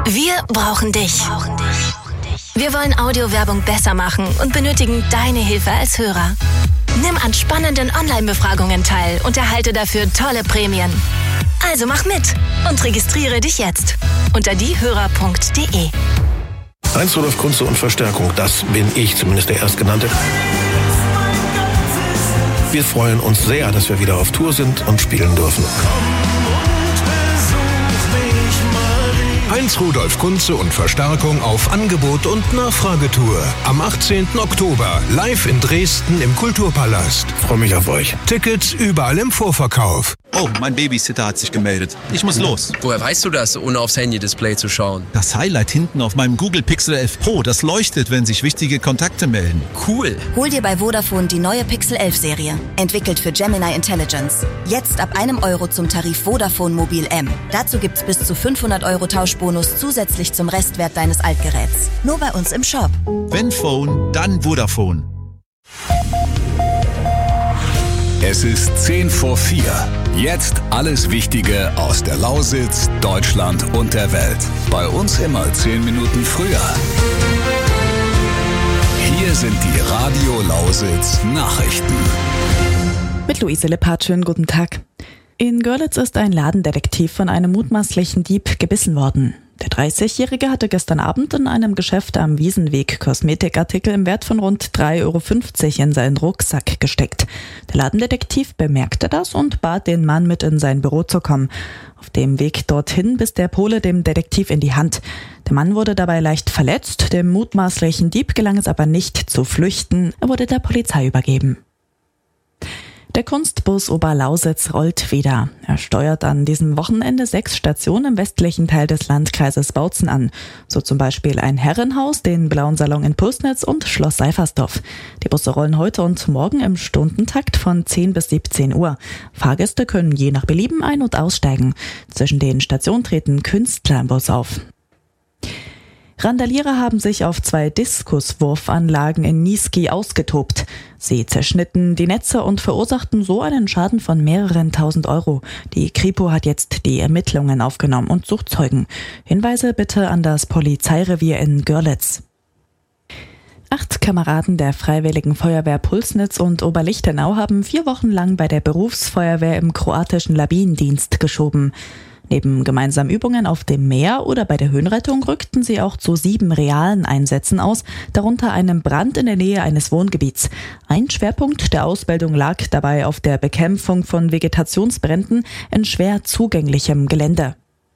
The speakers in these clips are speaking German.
Wir brauchen dich. Wir wollen Audiowerbung besser machen und benötigen deine Hilfe als Hörer. Nimm an spannenden Online-Befragungen teil und erhalte dafür tolle Prämien. Also mach mit und registriere dich jetzt unter diehörer.de. Heinz Rudolf Kunze und Verstärkung, das bin ich, zumindest der Erstgenannte. Wir freuen uns sehr, dass wir wieder auf Tour sind und spielen dürfen. Heinz Rudolf Kunze und Verstärkung auf Angebot und Nachfragetour. Am 18. Oktober live in Dresden im Kulturpalast. Freue mich auf euch. Tickets überall im Vorverkauf. Oh, mein Babysitter hat sich gemeldet. Ich muss los. Woher weißt du das, ohne aufs Handy-Display zu schauen? Das Highlight hinten auf meinem Google Pixel 11 Pro, das leuchtet, wenn sich wichtige Kontakte melden. Cool. Hol dir bei Vodafone die neue Pixel 11 Serie. Entwickelt für Gemini Intelligence. Jetzt ab €1 zum Tarif Vodafone Mobil M. Dazu gibt's bis zu 500 € Tauschbonus zusätzlich zum Restwert deines Altgeräts. Nur bei uns im Shop. Wenn Phone, dann Vodafone. Es ist 4:10. Jetzt alles Wichtige aus der Lausitz, Deutschland und der Welt. Bei uns immer 10 Minuten früher. Hier sind die Radio Lausitz Nachrichten. Mit Luise Lippert, schönen guten Tag. In Görlitz ist ein Ladendetektiv von einem mutmaßlichen Dieb gebissen worden. Der 30-Jährige hatte gestern Abend in einem Geschäft am Wiesenweg Kosmetikartikel im Wert von rund 3,50 € in seinen Rucksack gesteckt. Der Ladendetektiv bemerkte das und bat den Mann, mit in sein Büro zu kommen. Auf dem Weg dorthin biss der Pole dem Detektiv in die Hand. Der Mann wurde dabei leicht verletzt, dem mutmaßlichen Dieb gelang es aber nicht zu flüchten. Er wurde der Polizei übergeben. Der Kunstbus Oberlausitz rollt wieder. Er steuert an diesem Wochenende 6 Stationen im westlichen Teil des Landkreises Bautzen an. So zum Beispiel ein Herrenhaus, den Blauen Salon in Pulsnitz und Schloss Seifersdorf. Die Busse rollen heute und morgen im Stundentakt von 10 bis 17 Uhr. Fahrgäste können je nach Belieben ein- und aussteigen. Zwischen den Stationen treten Künstler im Bus auf. Randalierer haben sich auf 2 Diskuswurfanlagen in Niesky ausgetobt. Sie zerschnitten die Netze und verursachten so einen Schaden von mehreren tausend €. Die Kripo hat jetzt die Ermittlungen aufgenommen und sucht Zeugen. Hinweise bitte an das Polizeirevier in Görlitz. 8 Kameraden der Freiwilligen Feuerwehr Pulsnitz und Oberlichtenau haben 4 Wochen lang bei der Berufsfeuerwehr im kroatischen Labinendienst geschoben. Neben gemeinsamen Übungen auf dem Meer oder bei der Höhenrettung rückten sie auch zu 7 realen Einsätzen aus, darunter einem Brand in der Nähe eines Wohngebiets. Ein Schwerpunkt der Ausbildung lag dabei auf der Bekämpfung von Vegetationsbränden in schwer zugänglichem Gelände.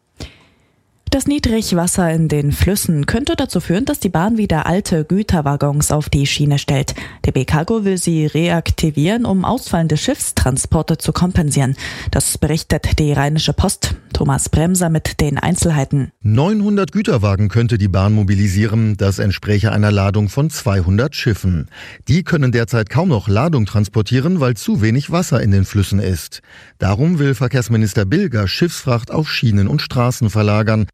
Das Niedrigwasser in den Flüssen könnte dazu führen, dass die Bahn wieder alte Güterwaggons auf die Schiene stellt. DB Cargo will sie reaktivieren, um ausfallende Schiffstransporte zu kompensieren. Das berichtet die Rheinische Post. Thomas Bremser mit den Einzelheiten. 900 Güterwagen könnte die Bahn mobilisieren. Das entspräche einer Ladung von 200 Schiffen. Die können derzeit kaum noch Ladung transportieren, weil zu wenig Wasser in den Flüssen ist. Darum will Verkehrsminister Bilger Schiffsfracht auf Schienen und Straßen verlagern.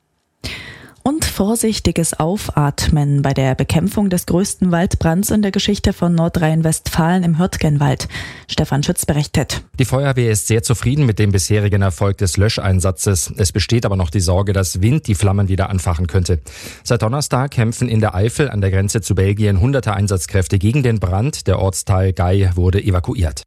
Und vorsichtiges Aufatmen bei der Bekämpfung des größten Waldbrands in der Geschichte von Nordrhein-Westfalen im Hürtgenwald. Stefan Schütz berichtet. Die Feuerwehr ist sehr zufrieden mit dem bisherigen Erfolg des Löscheinsatzes. Es besteht aber noch die Sorge, dass Wind die Flammen wieder anfachen könnte. Seit Donnerstag kämpfen in der Eifel an der Grenze zu Belgien hunderte Einsatzkräfte gegen den Brand. Der Ortsteil Gei wurde evakuiert.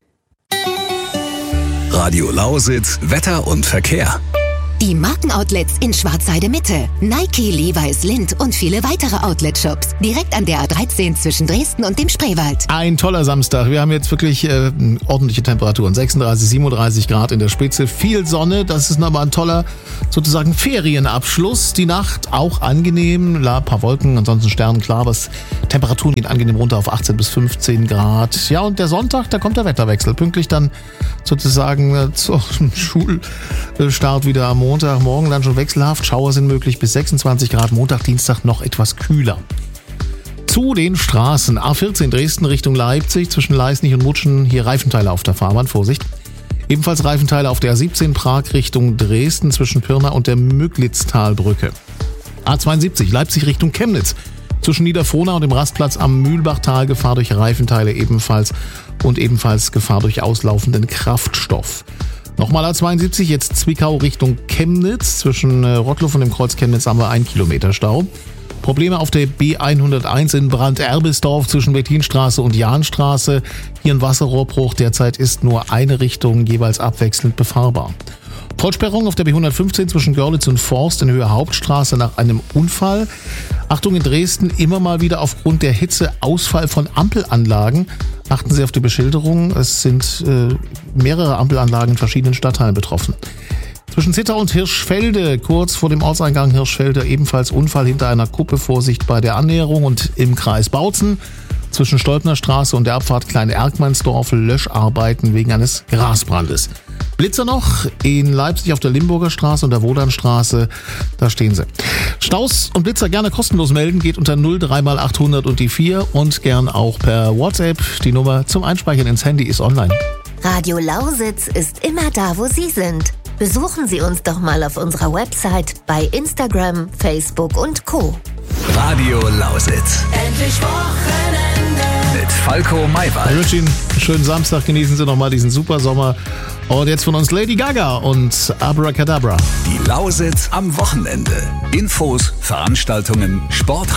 Radio Lausitz, Wetter und Verkehr. Die Markenoutlets in Schwarzheide Mitte, Nike, Levi's, Lindt und viele weitere Outlet-Shops. Direkt an der A13 zwischen Dresden und dem Spreewald. Ein toller Samstag. Wir haben jetzt wirklich ordentliche Temperaturen. 36, 37 Grad in der Spitze. Viel Sonne. Das ist nochmal ein toller, sozusagen Ferienabschluss. Die Nacht auch angenehm. Ein paar Wolken, ansonsten sternenklar. Aber Temperaturen gehen angenehm runter auf 18 bis 15 Grad. Ja, und der Sonntag, da kommt der Wetterwechsel. Pünktlich dann sozusagen zum Schulstart wieder am Montagmorgen dann schon wechselhaft. Schauer sind möglich bis 26 Grad. Montag, Dienstag noch etwas kühler. Zu den Straßen. A14 Dresden Richtung Leipzig zwischen Leisnig und Mutschen. Hier Reifenteile auf der Fahrbahn. Vorsicht. Ebenfalls Reifenteile auf der A17 Prag Richtung Dresden zwischen Pirna und der Müglitztalbrücke. A72 Leipzig Richtung Chemnitz. Zwischen Niederfrohnau und dem Rastplatz am Mühlbachtal Gefahr durch Reifenteile ebenfalls. Und ebenfalls Gefahr durch auslaufenden Kraftstoff. Nochmal A72, jetzt Zwickau Richtung Chemnitz. Zwischen Rottloff und dem Kreuz Chemnitz haben wir 1 Kilometer Stau. Probleme auf der B101 in Brand-Erbisdorf zwischen Bettinstraße und Jahnstraße. Hier ein Wasserrohrbruch. Derzeit ist nur eine Richtung jeweils abwechselnd befahrbar. Vollsperrung auf der B115 zwischen Görlitz und Forst in Höhe Hauptstraße nach einem Unfall. Achtung, in Dresden immer mal wieder aufgrund der Hitze Ausfall von Ampelanlagen. Achten Sie auf die Beschilderung. Es sind mehrere Ampelanlagen in verschiedenen Stadtteilen betroffen. Zwischen Zittau und Hirschfelde, kurz vor dem Ortseingang Hirschfelde, ebenfalls Unfall hinter einer Kuppe. Vorsicht bei der Annäherung. Und im Kreis Bautzen zwischen Stolpner Straße und der Abfahrt Klein-Erkmannsdorf Löscharbeiten wegen eines Grasbrandes. Blitzer noch in Leipzig auf der Limburger Straße und der Wodanstraße, da stehen sie. Staus und Blitzer gerne kostenlos melden, geht unter 03x800 und die 4 und gern auch per WhatsApp. Die Nummer zum Einspeichern ins Handy ist online. Radio Lausitz ist immer da, wo Sie sind. Besuchen Sie uns doch mal auf unserer Website, bei Instagram, Facebook und Co. Radio Lausitz. Endlich Wochenende. Mit Falco Maywald. Ich wünsche Ihnen einen schönen Samstag. Genießen Sie nochmal diesen super Sommer. Und jetzt von uns Lady Gaga und Abracadabra. Die Lausitz am Wochenende. Infos, Veranstaltungen, Sport.